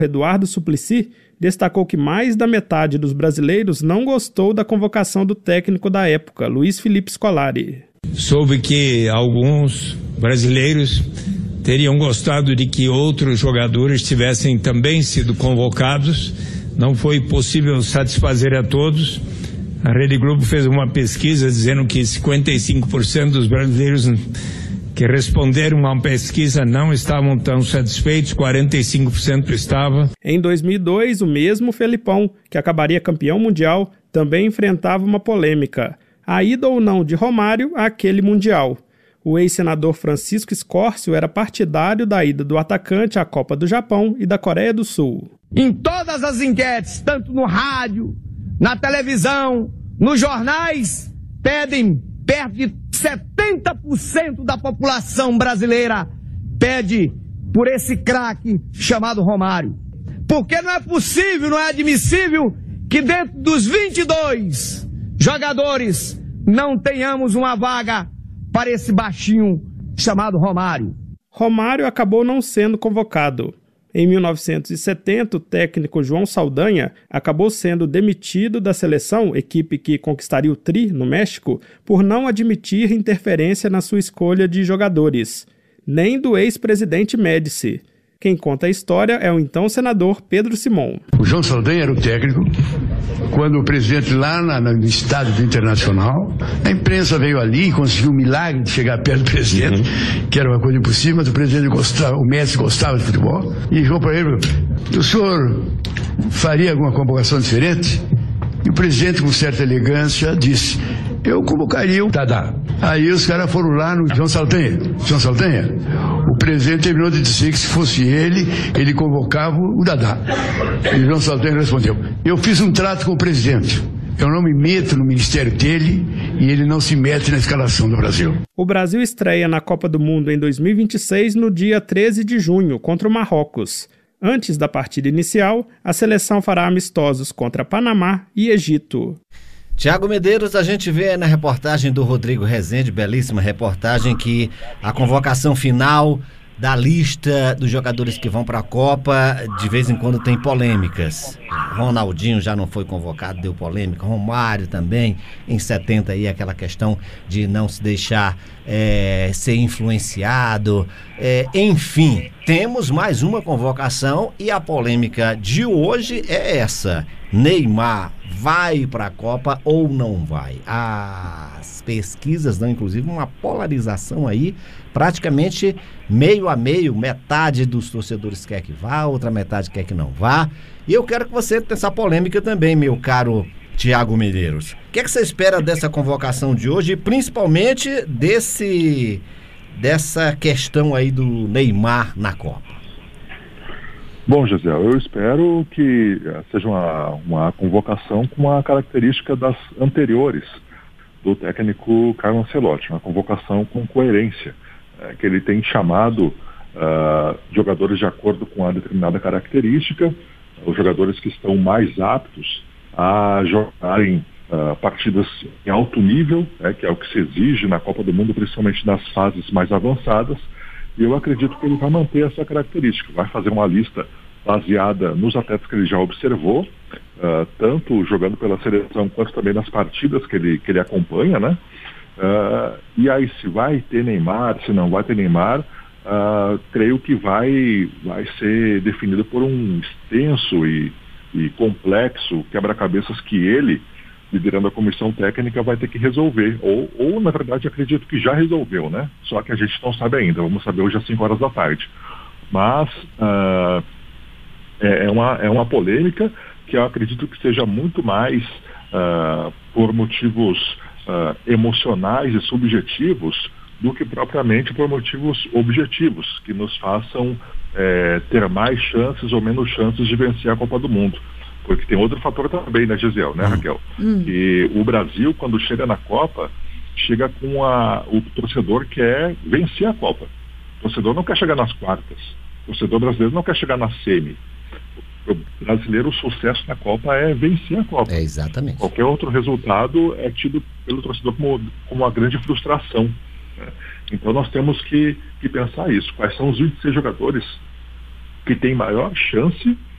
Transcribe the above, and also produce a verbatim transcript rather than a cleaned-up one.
Eduardo Suplicy destacou que mais da metade dos brasileiros não gostou da convocação do técnico da época, Luiz Felipe Scolari. Soube que alguns brasileiros teriam gostado de que outros jogadores tivessem também sido convocados. Não foi possível satisfazer a todos. A Rede Globo fez uma pesquisa dizendo que cinquenta e cinco por cento dos brasileiros que responderam a uma pesquisa não estavam tão satisfeitos, quarenta e cinco por cento estavam. Em dois mil e dois, o mesmo Felipão, que acabaria campeão mundial, também enfrentava uma polêmica. A ida ou não de Romário àquele mundial. O ex-senador Francisco Escórcio era partidário da ida do atacante à Copa do Japão e da Coreia do Sul. Em todas as enquetes, tanto no rádio, na televisão, nos jornais, pedem perto de setenta por cento da população brasileira pede por esse craque chamado Romário. Porque não é possível, não é admissível que dentro dos vinte e dois jogadores não tenhamos uma vaga para esse baixinho chamado Romário. Romário acabou não sendo convocado. Em mil novecentos e setenta, o técnico João Saldanha acabou sendo demitido da seleção, equipe que conquistaria o tri no México, por não admitir interferência na sua escolha de jogadores, nem do ex-presidente Médici. Quem conta a história é o então senador Pedro Simon. O João Saldanha era o técnico. Quando o presidente lá na, no estádio do Internacional, a imprensa veio ali e conseguiu o milagre de chegar perto do presidente, uhum. que era uma coisa impossível, mas o presidente gostava, o Messi gostava de futebol, e falou para ele: o senhor faria alguma convocação diferente? E o presidente, com certa elegância, disse: eu convocaria o Dadá. Aí os caras foram lá no João Saldanha. João Saldanha, o presidente terminou de dizer que se fosse ele, ele convocava o Dadá. E o João Saldanha respondeu: eu fiz um trato com o presidente. Eu não me meto no ministério dele e ele não se mete na escalação do Brasil. O Brasil estreia na Copa do Mundo em dois mil e vinte e seis no dia treze de junho, contra o Marrocos. Antes da partida inicial, a seleção fará amistosos contra Panamá e Egito. Tiago Medeiros, a gente vê na reportagem do Rodrigo Rezende, belíssima reportagem, que a convocação final da lista dos jogadores que vão para a Copa, de vez em quando tem polêmicas. Ronaldinho já não foi convocado, deu polêmica. Romário também, em setenta aí, aquela questão de não se deixar é, ser influenciado. É, enfim, temos mais uma convocação e a polêmica de hoje é essa: Neymar vai para a Copa ou não vai? As pesquisas dão inclusive uma polarização aí, praticamente meio a meio, metade dos torcedores quer que vá, outra metade quer que não vá. E eu quero que você tenha essa polêmica também, meu caro Tiago Medeiros. O que é que você espera dessa convocação de hoje e principalmente desse, dessa questão aí do Neymar na Copa? Bom, Gisele, eu espero que seja uma, uma convocação com uma característica das anteriores do técnico Carlo Ancelotti, uma convocação com coerência, é, que ele tem chamado uh, jogadores de acordo com uma determinada característica, os jogadores que estão mais aptos a jogarem uh, partidas em alto nível, né, que é o que se exige na Copa do Mundo, principalmente nas fases mais avançadas. E eu acredito que ele vai manter essa característica, vai fazer uma lista baseada nos atletas que ele já observou, uh, tanto jogando pela seleção quanto também nas partidas que ele, que ele acompanha, né? Uh, e aí, se vai ter Neymar, se não vai ter Neymar, uh, creio que vai, vai ser definido por um extenso e, e complexo quebra-cabeças que ele, liderando a comissão técnica, vai ter que resolver. Ou, ou, na verdade, acredito que já resolveu, né? Só que a gente não sabe ainda. Vamos saber hoje às cinco horas da tarde. Mas uh, é, é, uma, é uma polêmica que eu acredito que seja muito mais uh, por motivos uh, emocionais e subjetivos do que propriamente por motivos objetivos, que nos façam é, ter mais chances ou menos chances de vencer a Copa do Mundo. Porque tem outro fator também, né, Gisele, né, Raquel? Hum. Que o Brasil, quando chega na Copa, chega com a... o torcedor quer vencer a Copa. O torcedor não quer chegar nas quartas. O torcedor brasileiro não quer chegar na semi. O brasileiro, o sucesso na Copa é vencer a Copa. É, exatamente. Qualquer outro resultado é tido pelo torcedor como, como uma grande frustração, né? Então nós temos que, que pensar isso. Quais são os vinte e seis jogadores que tem maior chance